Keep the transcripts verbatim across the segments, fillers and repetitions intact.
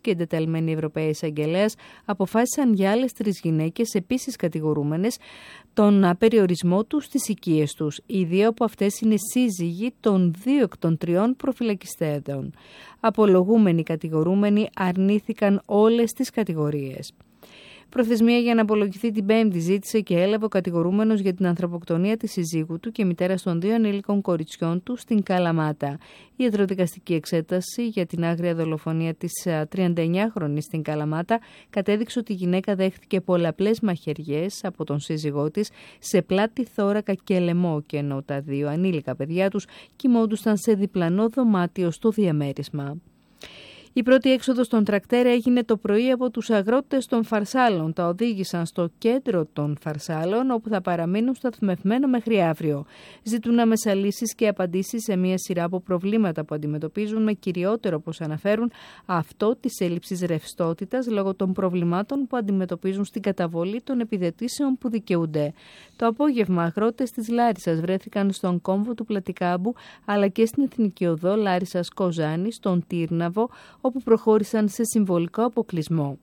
και εντεταλμένοι Ευρωπαίοι εισαγγελέας αποφάσισαν για άλλες τρεις γυναίκες επίσης κατηγορούμενες τον περιορισμό τους στις οικίες τους. Οι δύο από αυτές είναι σύζυγοι των δύο εκ των τριών προφυλακιστέντων. Απολογούμενοι κατηγορούμενοι αρνήθηκαν όλες τις κατηγορίες. Προθεσμία για να απολογηθεί την Πέμπτη ζήτησε και έλαβε ο κατηγορούμενος για την ανθρωποκτονία της συζύγου του και μητέρας των δύο ανήλικων κοριτσιών του στην Καλαμάτα. Η ιατροδικαστική εξέταση για την άγρια δολοφονία της τριανταεννιάχρονης στην Καλαμάτα κατέδειξε ότι η γυναίκα δέχτηκε πολλαπλές μαχαιριές από τον σύζυγό της σε πλάτη, θώρακα και λαιμό, και ενώ τα δύο ανήλικα παιδιά τους κοιμόντουσαν σε διπλανό δωμάτιο στο διαμέρισμα. Η πρώτη έξοδος των τρακτέρ έγινε το πρωί από τους αγρότες των Φαρσάλων. Τα οδήγησαν στο κέντρο των Φαρσάλων, όπου θα παραμείνουν σταθμευμένα μέχρι αύριο. Ζητούν άμεσα λύσεις και απαντήσεις σε μια σειρά από προβλήματα που αντιμετωπίζουν, με κυριότερο, όπως αναφέρουν, αυτό της έλλειψης ρευστότητας λόγω των προβλημάτων που αντιμετωπίζουν στην καταβολή των επιδοτήσεων που δικαιούνται. Το απόγευμα, αγρότες της Λάρισσας βρέθηκαν στον κόμβο του Πλατικάμπου, αλλά και στην Εθνική Οδό Λάρισσας Κοζάνη, στον Τύρναβο, όπου προχώρησαν σε συμβολικό αποκλεισμό.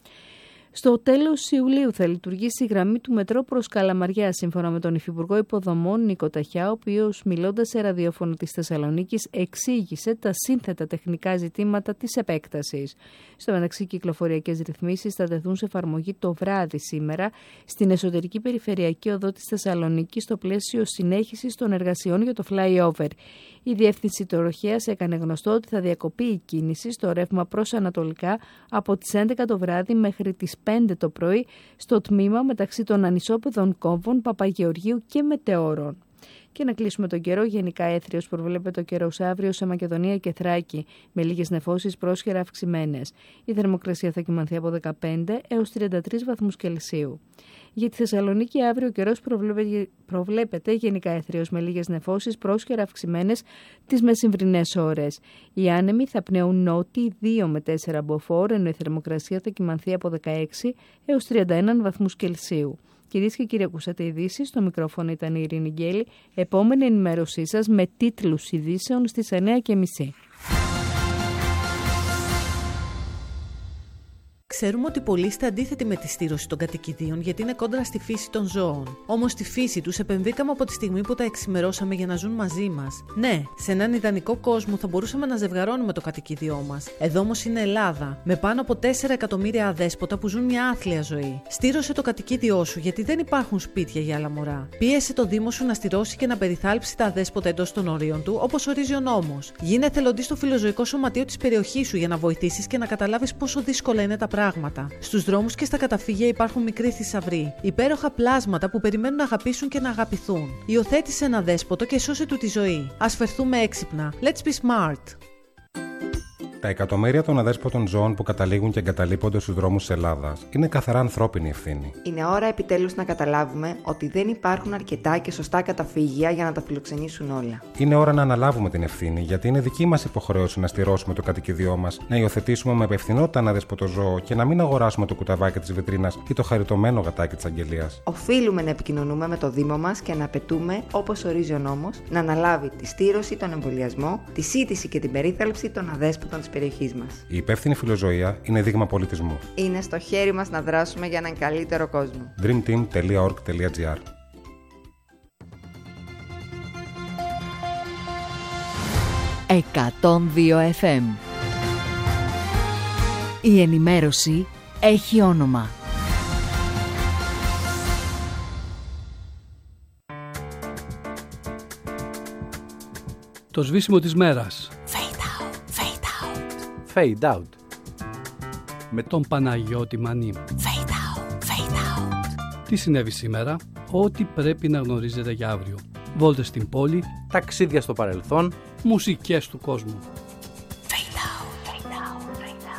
Στο τέλος Ιουλίου θα λειτουργήσει η γραμμή του μετρό προς Καλαμαριά, σύμφωνα με τον Υφυπουργό Υποδομών Νίκο Ταχιά, ο οποίος, μιλώντας σε ραδιόφωνο της Θεσσαλονίκης, εξήγησε τα σύνθετα τεχνικά ζητήματα της επέκτασης. Στο μεταξύ, κυκλοφοριακές ρυθμίσεις θα τεθούν σε εφαρμογή το βράδυ σήμερα στην εσωτερική περιφερειακή οδό της Θεσσαλονίκης, στο πλαίσιο συνέχισης των εργασιών για το flyover. Η Διεύθυνση Τροχέας έκανε γνωστό ότι θα διακοπεί η κίνηση στο ρεύμα προς ανατολικά από τις έντεκα το βράδυ μέχρι τις πέντε το πρωί στο τμήμα μεταξύ των ανισόπεδων κόμβων Παπαγεωργίου και Μετεώρων. Και να κλείσουμε τον καιρό. Γενικά έθριος προβλέπεται ο καιρός αύριο σε Μακεδονία και Θράκη, με λίγες νεφώσεις πρόσχερα αυξημένες. Η θερμοκρασία θα κυμανθεί από δεκαπέντε έως τριάντα τρεις βαθμούς Κελσίου. Για τη Θεσσαλονίκη αύριο ο καιρός προβλέπεται, προβλέπεται γενικά έθριος με λίγες νεφώσεις πρόσχερα αυξημένες τις μεσημβρινές ώρες. Οι άνεμοι θα πνέουν νότιοι δύο με τέσσερα μποφόρ, ενώ η θερμοκρασία θα κυμανθεί από δεκαέξι έως τριάντα ένα βαθμούς Κελσίου. Κυρίες και κύριοι, ακούσατε ειδήσεις. Στο μικρόφωνο ήταν η Ειρήνη Γκέλη. Επόμενη ενημέρωσή σας με τίτλους ειδήσεων στις εννιά και μισή. Ξέρουμε ότι πολλοί είστε αντίθετοι με τη στήρωση των κατοικιδίων γιατί είναι κόντρα στη φύση των ζώων. Όμως στη φύση τους επενδύκαμε από τη στιγμή που τα εξημερώσαμε για να ζουν μαζί μας. Ναι, σε έναν ιδανικό κόσμο θα μπορούσαμε να ζευγαρώνουμε το κατοικίδιό μας. Εδώ όμως είναι Ελλάδα, με πάνω από τέσσερα εκατομμύρια αδέσποτα που ζουν μια άθλια ζωή. Στήρωσε το κατοικίδιό σου γιατί δεν υπάρχουν σπίτια για άλλα μωρά. Πίεσε το Δήμο σου να στηρώσει και να περιθάλψει τα αδέσποτα εντός των ορίων του, όπως ορίζει ο νόμος. Γίνε εθελοντής στο φιλοζωικό σωματείο της περιοχής σου για να βοηθήσεις και να καταλάβεις πόσο δύσκολα είναι τα πράγματα. Στους δρόμους και στα καταφύγια υπάρχουν μικροί θησαυροί, υπέροχα πλάσματα που περιμένουν να αγαπήσουν και να αγαπηθούν. Υιοθέτησε ένα δέσποτο και σώσε του τη ζωή. Ας φερθούμε έξυπνα. Let's be smart. Τα εκατομμύρια των αδέσποτων ζώων που καταλήγουν και εγκαταλείπονται στους δρόμους της Ελλάδας είναι καθαρά ανθρώπινη ευθύνη. Είναι ώρα επιτέλους να καταλάβουμε ότι δεν υπάρχουν αρκετά και σωστά καταφύγια για να τα φιλοξενήσουν όλα. Είναι ώρα να αναλάβουμε την ευθύνη, γιατί είναι δική μας υποχρέωση να στηρώσουμε το κατοικίδιό μας, να υιοθετήσουμε με υπευθυνότητα ένα δέσποτο ζώο και να μην αγοράσουμε το κουταβάκι της βιτρίνας ή το χαριτωμένο γατάκι της αγγελίας. Οφείλουμε να επικοινωνούμε με το Δήμο μας και να απαιτούμε, όπως ορίζει ο νόμος, να αναλάβει τη στήρωση, τον εμβολιασμό, τη σύντηση και την περίθαλψη των αδέσποτων της περιοχής μας. Η υπεύθυνη φιλοζωία είναι δείγμα πολιτισμού. Είναι στο χέρι μας να δράσουμε για έναν καλύτερο κόσμο. dream team τελεία org τελεία gr εκατόν δύο εφ εμ. Η ενημέρωση έχει όνομα. Το σβήσιμο της μέρας. Fade out, fade out. Fade out. Με τον Παναγιώτη Μανί. Fade out, fade out. Τι συνέβη σήμερα? Ό,τι πρέπει να γνωρίζετε για αύριο. Βόλτες στην πόλη, ταξίδια στο παρελθόν, μουσικές του κόσμου.